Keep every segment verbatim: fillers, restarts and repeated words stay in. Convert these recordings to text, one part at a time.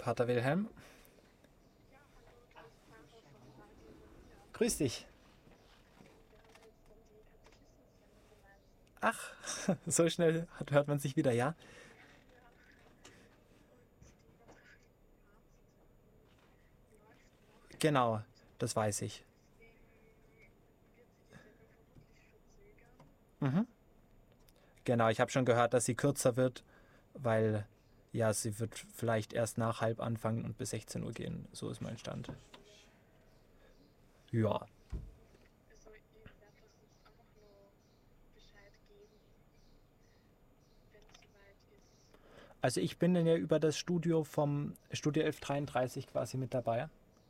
Pater Wilhelm. Grüß dich. Ach, so schnell hört man sich wieder, ja? Genau, das weiß ich. Mhm. Genau, ich habe schon gehört, dass sie kürzer wird, weil ja, sie wird vielleicht erst nach halb anfangen und bis sechzehn Uhr gehen. So ist mein Stand. Ja. Also ich bin dann ja über das Studio vom Studio elf dreiunddreißig quasi mit dabei.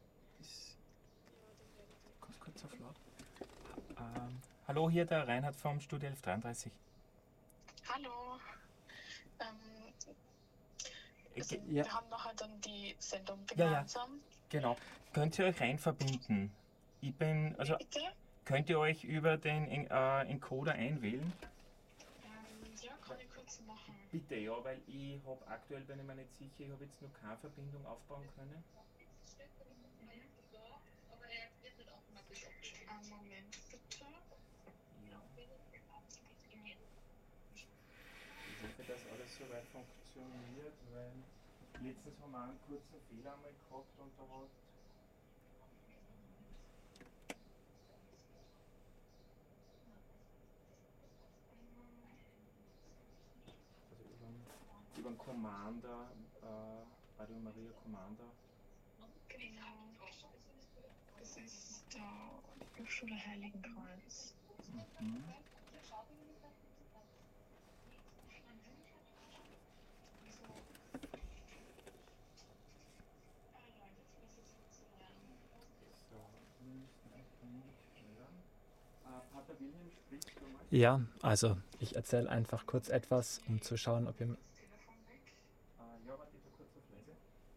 Kurz, kurz auf laut. Ähm, hallo, hier der Reinhard vom Studio elf dreiunddreißig. Hallo. Ähm, also, Ja. Wir haben nachher dann die Sendung Ja, ja. gemeinsam. Genau. Könnt ihr euch rein verbinden? Ich bin, also Bitte? könnt ihr euch über den En- äh, Encoder einwählen? Ähm, ja, kann ich kurz machen. Bitte, ja, weil ich habe aktuell, bin ich mir nicht sicher, ich habe jetzt noch keine Verbindung aufbauen können. Einen Moment, bitte. Ja. Ich hoffe, dass alles soweit funktioniert, weil letztens haben wir einen kurzen Fehler einmal gehabt und da hat. Also über, über den Commander, äh, Radio Maria Commander. Genau. Das ist der Schule Heiligenkreuz. Mhm. So, wir müssen eigentlich hören. Äh, Pater Wilhelm, sprichst du mal? Ja, also ich erzähle einfach kurz etwas, um zu schauen, ob ihr... Äh, ja, warte, du kurz auf leise.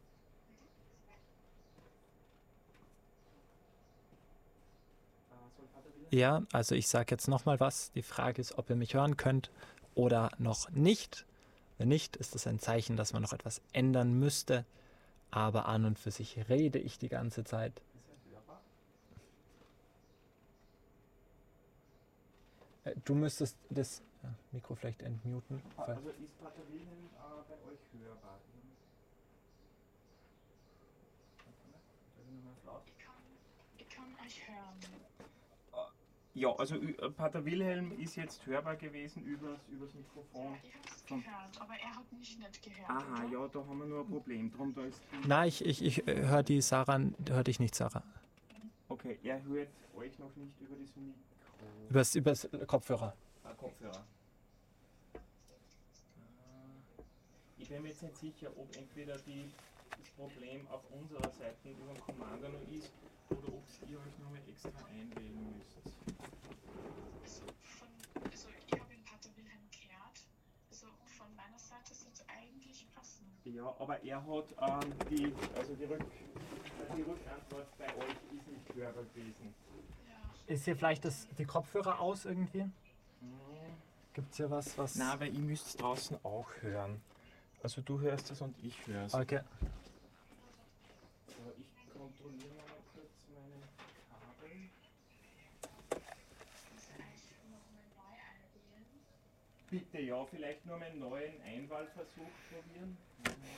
Äh, soll Pater Wilhelm? Ja, also ich sage jetzt nochmal was. Die Frage ist, ob ihr mich hören könnt oder noch nicht. Wenn nicht, ist das ein Zeichen, dass man noch etwas ändern müsste. Aber an und für sich rede ich die ganze Zeit. Ist er hörbar? Äh, Du müsstest das ja, Mikro vielleicht entmuten. weil- Also ist Pater Wilhelm äh, bei euch hörbar? Ich kann, ich kann euch hören. Ja, also äh, Pater Wilhelm ist jetzt hörbar gewesen übers, übers Mikrofon. Ja, ich habe es gehört, aber er hat mich nicht gehört. Aha, oder? ja, da haben wir nur ein Problem. Drum, da ist die, Nein, ich, ich, ich höre die Sarah, höre dich nicht, Sarah. okay, er hört euch noch nicht über das Mikro. Übers, übers Kopfhörer. Ah, Kopfhörer. Äh, Ich bin mir jetzt nicht sicher, ob entweder die, das Problem auf unserer Seite über den Commander noch ist oder ob ihr euch nochmal extra einwählen müsst. Also, von, also ich habe den Pater Wilhelm gehört. Also von meiner Seite soll es eigentlich passen. Ja, aber er hat ähm, die, also die, Rück, die Rückantwort bei euch ist nicht hörbar gewesen. Ja. Ist hier vielleicht das, die Kopfhörer aus irgendwie? Hm. Gibt es hier was, was... Nein, weil ihr müsst es draußen auch hören. Also du hörst es und ich höre es. Okay. So, ich kontrolliere mal kurz meine Kabel. Bitte, ja, vielleicht nur mal einen neuen Einwahlversuch probieren.